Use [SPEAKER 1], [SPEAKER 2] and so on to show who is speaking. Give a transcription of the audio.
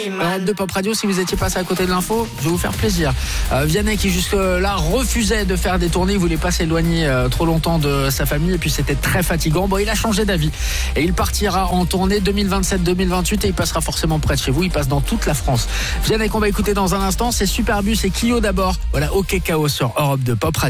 [SPEAKER 1] Europe de Pop Radio, si vous étiez passé à côté de l'info, je vais vous faire plaisir. Vianney qui jusque-là refusait de faire des tournées, il voulait pas s'éloigner trop longtemps de sa famille et puis c'était très fatigant. Bon, il a changé d'avis et il partira en tournée 2027-2028 et il passera forcément près de chez vous, il passe dans toute la France. Vianney qu'on va écouter dans un instant, c'est Superbus et Kyo d'abord. Voilà, OK Chaos sur Europe de Pop Radio.